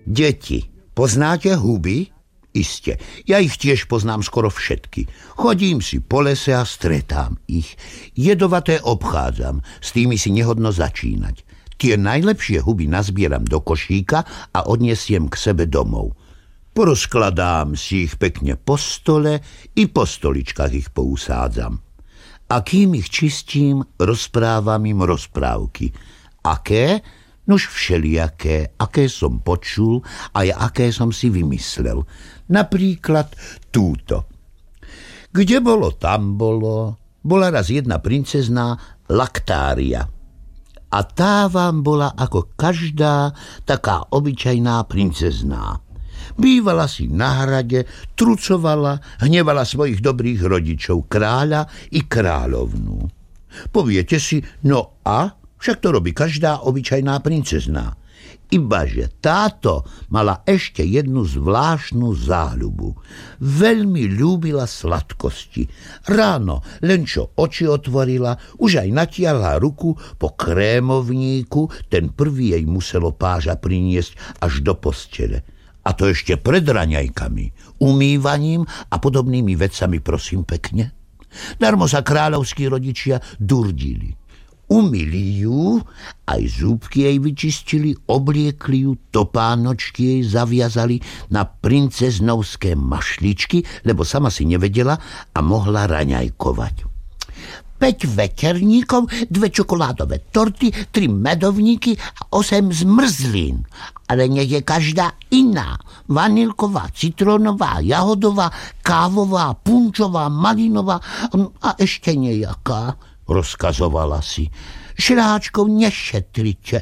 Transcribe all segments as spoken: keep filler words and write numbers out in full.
Deti, poznáte huby? Iste, ja ich tiež poznám skoro všetky. Chodím si po lese a stretám ich. Jedovaté obchádzam, s tými si nehodno začínať. Tie najlepšie huby nazbieram do košíka a odnesiem k sebe domov. Porozkladám si ich pekne po stole i po stoličkách ich pousádzam. A kým ich čistím, rozprávam im rozprávky. Aké? Nuž všelijaké, aké som počul a aké som si vymyslel. Napríklad túto. Kde bolo, tam bolo. Bola raz jedna princezná Laktária. A tá vám bola ako každá taká obyčajná princezná. Bývala si na hrade, trucovala, hnevala svojich dobrých rodičov, kráľa i kráľovnú. Poviete si, no a? Však to robí každá obyčajná princezná. Ibaže táto mala ešte jednu zvláštnu záľubu. Veľmi ľúbila sladkosti. Ráno, len čo oči otvorila, už aj natiahla ruku po krémovníku, ten prvý jej muselo páža priniesť až do postele. A to ešte pred raňajkami, umývaním a podobnými vecami, prosím pekne. Darmo sa kráľovskí rodičia durdili. Umyli ju, aj zúbky jej vyčistili, obliekli ju, topánočky jej zaviazali na princeznovské mašličky, lebo sama si nevedela a mohla raňajkovať. päť veterníkov, dve čokoládové torty, tri medovníky a osem zmrzlín. Ale nech je každá iná. Vanilková, citrónová, jahodová, kávová, punčová, malinová a ešte nejaká, rozkazovala si. Šráčkov nešetrite.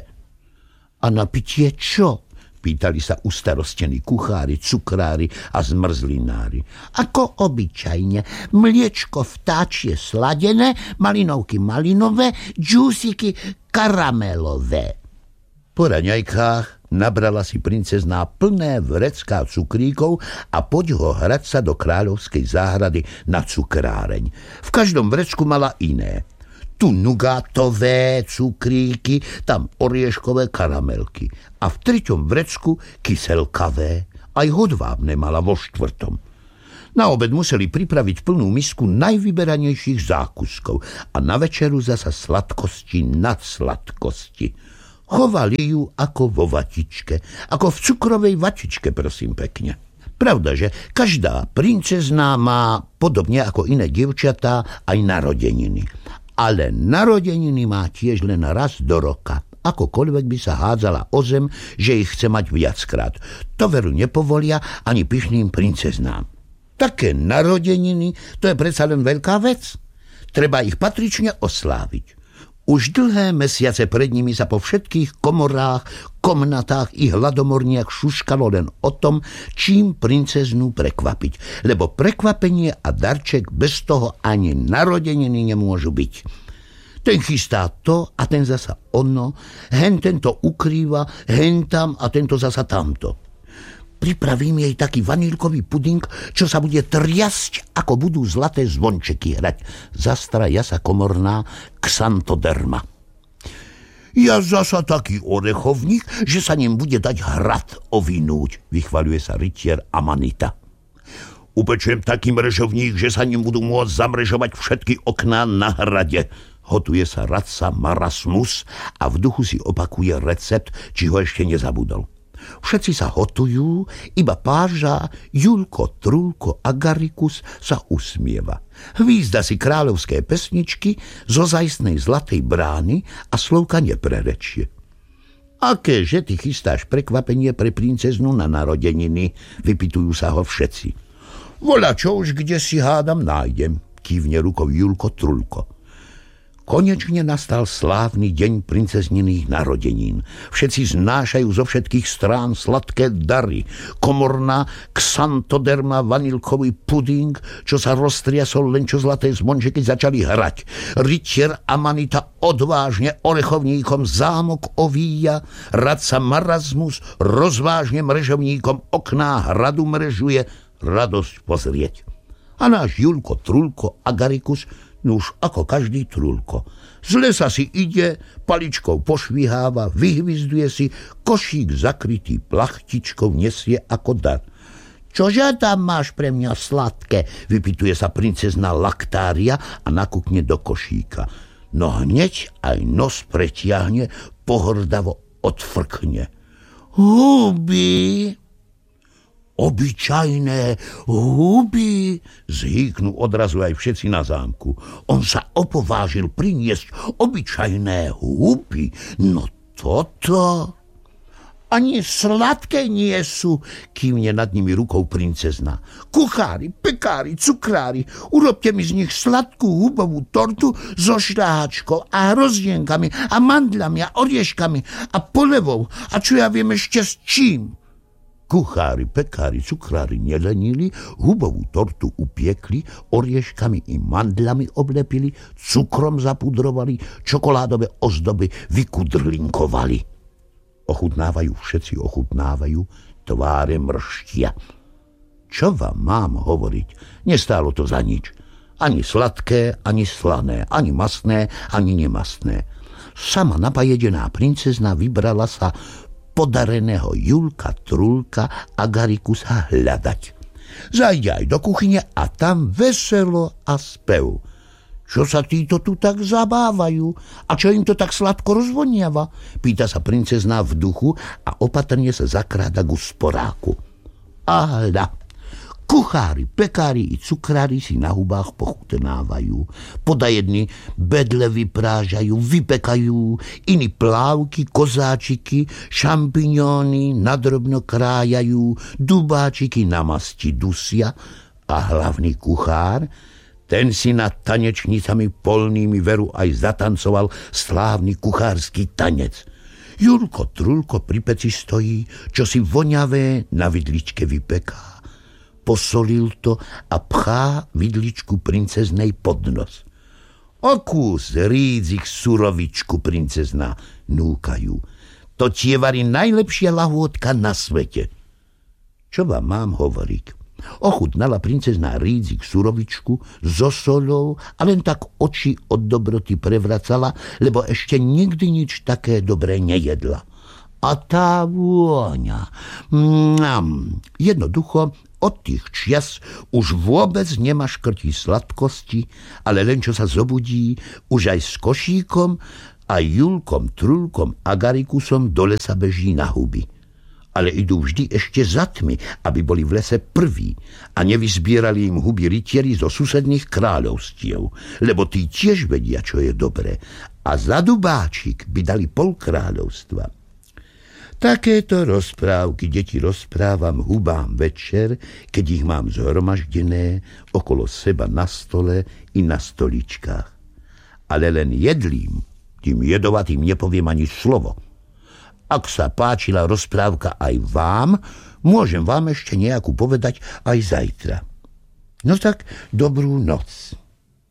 A na pitie čo? Pýtali sa ustarostení kuchári, cukrári a zmrzlinári. Ako obyčajne, mliečko vtáčie sladené, malinovky malinové, džúsiky karamelové. Po raňajkách nabrala si princezná plné vrecká cukríkov a poď ho hrať sa do kráľovskej záhrady na cukráreň. V každom vrecku mala iné. Tu nugátové cukríky, tam orieškové karamelky a v treťom vrecku kyselkavé, aj hodvábne mala vo štvrtom. Na obed museli pripraviť plnú misku najvyberanejších zákuskov a na večeru zasa sladkosti nad sladkosti. Chovali ju ako vo vatičke, ako v cukrovej vatičke, prosím pekne. Pravda, že každá princezná má, podobne ako iné dievčatá, aj narodeniny. Ale narodeniny má tiež len raz do roka. Akokoľvek by sa hádzala o zem, že ich chce mať viackrát. To veru nepovolia ani pyšným princeznám. Také narodeniny, to je predsa len veľká vec. Treba ich patrične osláviť. Už dlhé mesiace pred nimi sa po všetkých komorách, komnatách i hladomorniach šuškalo len o tom, čím princeznú prekvapiť. Lebo prekvapenie a darček bez toho ani narodeniny nemôžu byť. Ten chystá to a ten zasa ono, hen tento ukrýva, hen tam a tento zasa tamto. Pripravím jej taký vanilkový puding, čo sa bude triasť, ako budú zlaté zvončeky hrať. Zastraja sa komorná Xantoderma. Ja zasa taký orechovník, že sa ním bude dať hrad ovinúť, vychvaľuje sa rytier Amanita. Upečiem taký mrežovník, že sa ním budú môcť zamrežovať všetky okná na hrade. Hotuje sa radca Marasmus a v duchu si opakuje recept, či ho ešte nezabudol. Všetci sa hotujú, iba páža Julko, Trulko a Garikus sa usmieva. Hvízda si kráľovské pesničky zo zajstnej zlatej brány a slovka neprerečie. Akéže ty chystáš prekvapenie pre princeznú na narodeniny, vypytujú sa ho všetci. Voľa čo už kde si hádam nájdem, kývne rukou Julko, Trulko. Konečne nastal slávny deň princezniných narodenín. Všetci znášajú zo všetkých strán sladké dary. Komorná Xantoderma vanilkový puding, čo sa roztriasol len čo zlaté zvončeky začali hrať. Rytier Amanita odvážne orechovníkom zámok ovíja, radca Marasmus rozvážne mrežovníkom okná hradu mrežuje, radosť pozrieť. A náš Julko, Trulko a Garikus Nuž ako každý trúlko. Z lesa si ide, paličkou pošviháva, vyhvizduje si, košík zakrytý plachtičkou nesie ako dar. Čože tam máš pre mňa sladké? Vypytuje sa princezna Laktária a nakúkne do košíka. No hneď aj nos pretiahne, pohrdavo odfrkne. Huby! Obyčajné huby, zhýknú odrazu aj všetci na zámku. On sa opovážil priniesť obyčajné huby. No toto... Ani sladké nie sú, kývne nad nimi rukou princezna. Kuchári, pekári, cukrári, urobte mi z nich sladkú hubovú tortu so šľahačkou a hrozienkami a mandľami a orieškami a polevou a čo ja viem ešte s čím. Kuchári, pekári, cukrári nelenili, hubovú tortu upiekli, orieškami i mandľami oblepili, cukrom zapudrovali, čokoládové ozdoby vykudrlinkovali. Ochutnávajú, všetci ochutnávajú, tváre mrštia. Čo vám mám hovoriť? Nestálo to za nič. Ani sladké, ani slané, ani masné, ani nemastné. Sama napajedená princezna vybrala sa podareného Julka Trulka Agarikusa hľadať. Zajde aj do kuchyne a tam veselo a spev. Čo sa títo tu tak zabávajú? A čo im to tak sladko rozvoniava? Pýta sa princezna v duchu a opatrne sa zakráda ku sporáku. A hľa, kuchári, pekári i cukrári si na hubách pochutnávajú. Podajedni bedle vyprážajú, vypekajú, iní plávky, kozáčiky, šampiňóny nadrobno krájajú, dubáčiky na masti dusia a hlavný kuchár, ten si nad tanečnicami polnými veru aj zatancoval slávny kuchársky tanec. Julko Trulko pri peci stojí, čo si voňavé na vidličke vypeká. Posolil to a pchá vidličku princeznej pod nos. Okús rídzik surovičku, princezna, núkajú. To tie varí najlepšia lahôdka na svete. Čo vám mám hovoriť? Ochutnala princezná rídzik surovičku so soľou a len tak oči od dobroty prevracala, lebo ešte nikdy nič také dobré nejedla. A tá vôňa, mňam, jednoducho od tých čias už vôbec nemá škrtí sladkosti, ale len čo sa zobudí, už aj s košíkom a Julkom Trulkom Agarikusom do lesa beží na huby. Ale idú vždy ešte za tmy, aby boli v lese prví a nevyzbierali im huby rytieri zo susedných kráľovstiev, lebo tí tiež vedia, čo je dobré. A za dubáčik by dali pol kráľovstva. Takéto rozprávky deti rozprávam hubám večer, keď ich mám zhromaždené okolo seba na stole i na stoličkách. Ale len jedlým, tým jedovatým nepoviem ani slovo. Ak sa páčila rozprávka aj vám, môžem vám ešte nejakú povedať aj zajtra. No tak, dobrú noc.